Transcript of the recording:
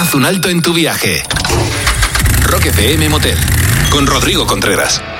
Haz un alto en tu viaje. Rock FM Motel, con Rodrigo Contreras.